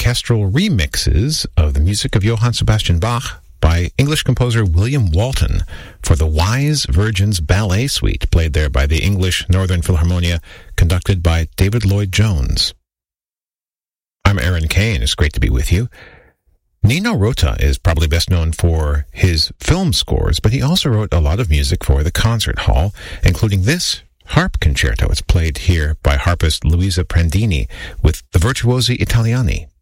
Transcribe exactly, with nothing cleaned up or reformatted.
orchestral remixes of the music of Johann Sebastian Bach by English composer William Walton for the Wise Virgins Ballet Suite, played there by the English Northern Philharmonia, conducted by David Lloyd Jones. I'm Aaron Kane. It's great to be with you. Nino Rota is probably best known for his film scores, but he also wrote a lot of music for the concert hall, including this harp concerto. It's played here by harpist Luisa Prandini with the Virtuosi Italiani.